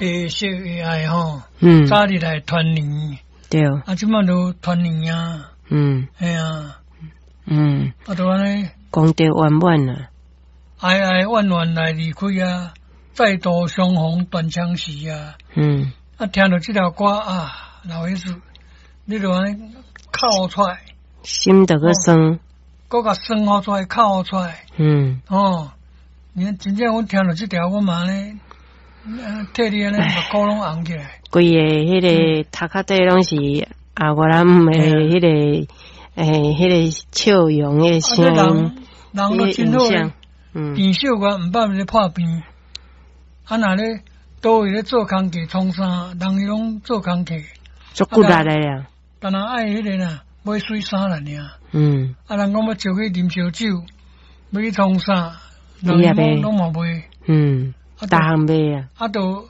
色的爱吼，早日来团年， 对， 即摆都团年啊，系啊，都安尼功德圆满啊， 哀怨怨来离开啊，再度相逢断肠时啊，听到这条歌啊，老爷子，你就安尼哭出来， 心就个酸， 搁甲酸好出来，哭好出来，你看真正阮听到这条，我嘛呢。替你安尼目眶拢红起来， 规个迄个头壳底拢是阿我咱的迄个迄个笑容的声音， 人都真好诶，变小个毋捌咧破病，若咧倒位咧做工课创啥，人伊拢做工课， 足骨力诶啊， 但若爱迄个啦，买水衫啦尔，人讲要招去啉烧酒，要去创啥，人伊拢嘛袂， 逐项卖啊， 都